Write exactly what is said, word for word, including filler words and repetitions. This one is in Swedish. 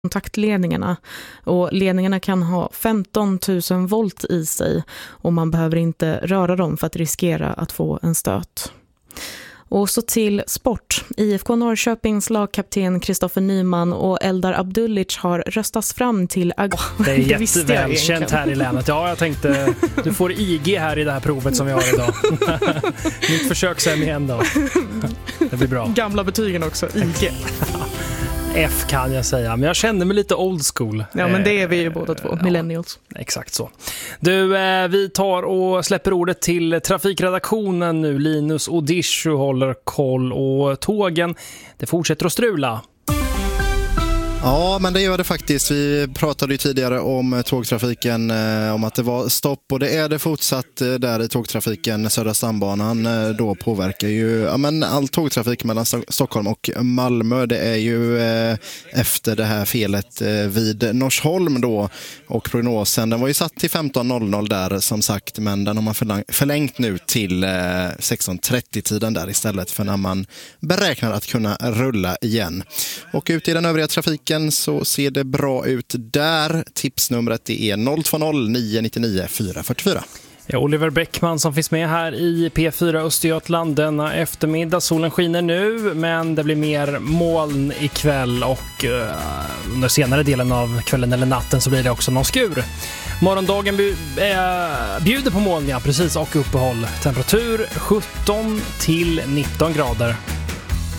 kontaktledningarna, och ledningarna kan ha femton tusen volt i sig och man behöver inte röra dem för att riskera att få en stöt. Och så till sport. I F K Norrköpings lagkapten Kristoffer Nyman och Eldar Abdullic har röstats fram till Ag- Det är jättevälkänt här i länet. Ja, jag tänkte du får I G här i det här provet som vi har idag. Mitt försök sen igen då. Det blir bra. Gamla betygen också, I G. F kan jag säga, men jag kände mig lite old school. Ja, men det är vi ju båda två, ja, millennials. Exakt så. Du, vi tar och släpper ordet till trafikredaktionen nu. Linus Odishu håller koll och tågen, det fortsätter att strula. Ja, men det gör det faktiskt. Vi pratade ju tidigare om tågtrafiken, eh, om att det var stopp, och det är det fortsatt eh, där i tågtrafiken. Södra stambanan eh, då påverkar ju ja, men all tågtrafik mellan Sto- Stockholm och Malmö. Det är ju eh, efter det här felet eh, vid Norsholm då, och prognosen den var ju satt till femton noll noll där som sagt, men den har man förlang- förlängt nu till eh, sexton trettio-tiden där istället för när man beräknar att kunna rulla igen. Och ut i den övriga trafiken så ser det bra ut där. Tipsnumret är noll två noll nio nio nio fyra fyra fyra. Ja, Oliver Bäckman som finns med här i P fyra Östergötland denna eftermiddag. Solen skiner nu, men det blir mer moln ikväll och uh, under senare delen av kvällen eller natten så blir det också någon skur. Morgondagen bu- äh, bjuder på moln, ja, precis, och uppehåll. Temperatur sjutton till nitton grader.